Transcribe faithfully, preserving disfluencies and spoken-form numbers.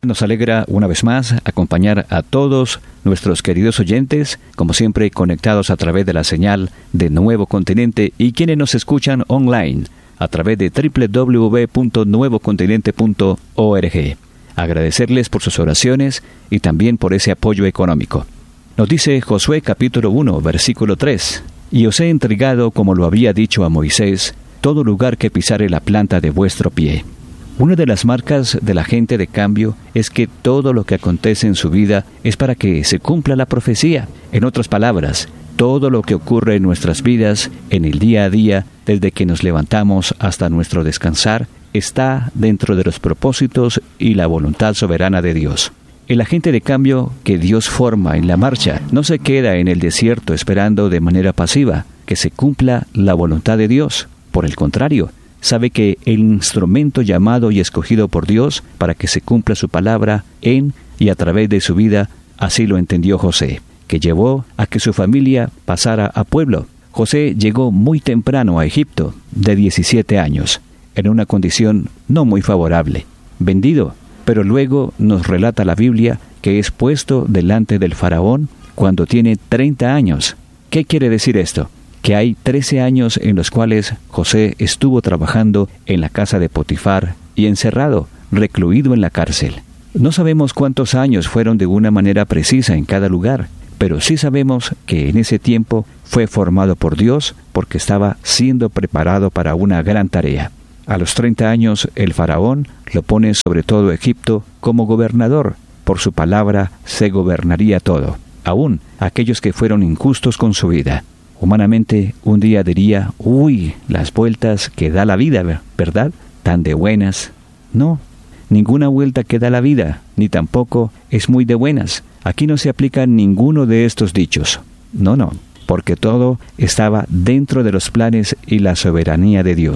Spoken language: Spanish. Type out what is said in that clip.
Nos alegra una vez más acompañar a todos nuestros queridos oyentes, como siempre conectados a través de la señal de Nuevo Continente y quienes nos escuchan online a través de doble u doble u doble u punto nuevo continente punto org. Agradecerles por sus oraciones y también por ese apoyo económico. Nos dice Josué capítulo uno, versículo tres, «Y os he entregado, como lo había dicho a Moisés, todo lugar que pisare la planta de vuestro pie». Una de las marcas de la gente de cambio es que todo lo que acontece en su vida es para que se cumpla la profecía. En otras palabras, todo lo que ocurre en nuestras vidas, en el día a día, desde que nos levantamos hasta nuestro descansar, está dentro de los propósitos y la voluntad soberana de Dios. El agente de cambio que Dios forma en la marcha no se queda en el desierto esperando de manera pasiva que se cumpla la voluntad de Dios. Por el contrario, sabe que el instrumento llamado y escogido por Dios para que se cumpla su palabra en y a través de su vida, así lo entendió José, que llevó a que su familia pasara a pueblo. José llegó muy temprano a Egipto, de diecisiete años, en una condición no muy favorable, vendido, pero luego nos relata la Biblia que es puesto delante del faraón cuando tiene treinta años. ¿Qué quiere decir esto? Que hay trece años en los cuales José estuvo trabajando en la casa de Potifar y encerrado, recluido en la cárcel. No sabemos cuántos años fueron de una manera precisa en cada lugar, pero sí sabemos que en ese tiempo fue formado por Dios porque estaba siendo preparado para una gran tarea. A los treinta años el faraón lo pone sobre todo Egipto como gobernador. Por su palabra se gobernaría todo, aún aquellos que fueron injustos con su vida. Humanamente, un día diría, uy, las vueltas que da la vida, ¿verdad? Tan de buenas. No, ninguna vuelta que da la vida, ni tampoco es muy de buenas. Aquí no se aplica ninguno de estos dichos. No, no, porque todo estaba dentro de los planes y la soberanía de Dios.